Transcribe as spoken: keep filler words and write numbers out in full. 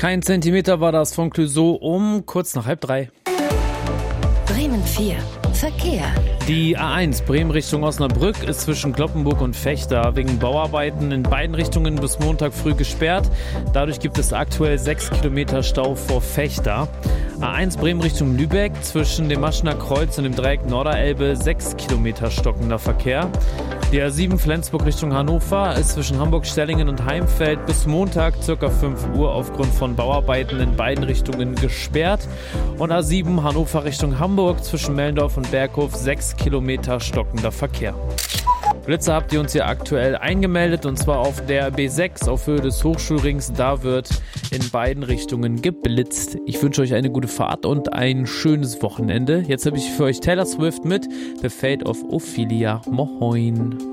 Kein Zentimeter war das von Clouseau um kurz nach halb drei. Bremen vier. Verkehr. Die A eins Bremen Richtung Osnabrück ist zwischen Cloppenburg und Vechta wegen Bauarbeiten in beiden Richtungen bis Montag früh gesperrt. Dadurch gibt es aktuell sechs Kilometer Stau vor Vechta. A eins Bremen Richtung Lübeck zwischen dem Maschener Kreuz und dem Dreieck Norderelbe sechs Kilometer stockender Verkehr. Die A sieben Flensburg Richtung Hannover ist zwischen Hamburg-Stellingen und Heimfeld bis Montag ca. fünf Uhr aufgrund von Bauarbeiten in beiden Richtungen gesperrt. Und A sieben Hannover Richtung Hamburg zwischen Mellendorf und Berghof sechs Kilometer stockender Verkehr. Blitze habt ihr uns hier aktuell eingemeldet und zwar auf der B sechs auf Höhe des Hochschulrings. Da wird in beiden Richtungen geblitzt. Ich wünsche euch eine gute Fahrt und ein schönes Wochenende. Jetzt habe ich für euch Taylor Swift mit The Fate of Ophelia. Moin.